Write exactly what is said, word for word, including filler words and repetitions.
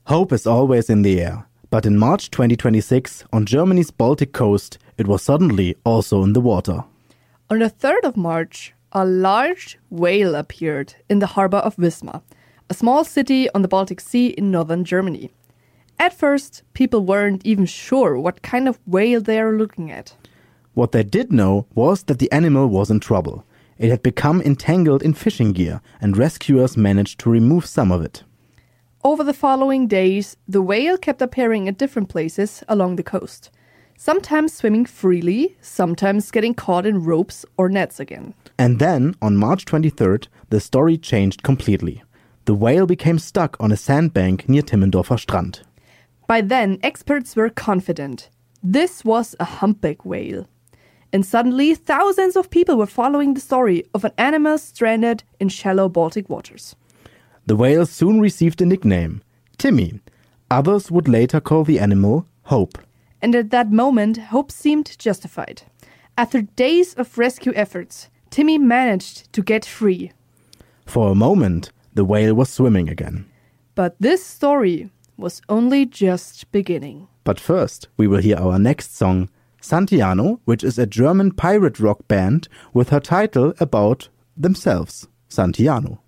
Hope is always in the air, but in March twenty twenty-six, on Germany's Baltic coast, it was suddenly also in the water. On the third of March, a large whale appeared in the harbor of Wismar, a small city on the Baltic Sea in northern Germany. At first, people weren't even sure what kind of whale they are looking at. What they did know was that the animal was in trouble. It had become entangled in fishing gear, and rescuers managed to remove some of it. Over the following days, the whale kept appearing at different places along the coast, sometimes swimming freely, sometimes getting caught in ropes or nets again. And then, on March twenty-third, the story changed completely. The whale became stuck on a sandbank near Timmendorfer Strand. By then, experts were confident. This was a humpback whale. And suddenly, thousands of people were following the story of an animal stranded in shallow Baltic waters. The whale soon received a nickname, Timmy. Others would later call the animal Hope. And at that moment, hope seemed justified. After days of rescue efforts, Timmy managed to get free. For a moment, the whale was swimming again. But this story was only just beginning. But first, we will hear our next song, Santiano, which is a German pirate rock band with her title about themselves, Santiano.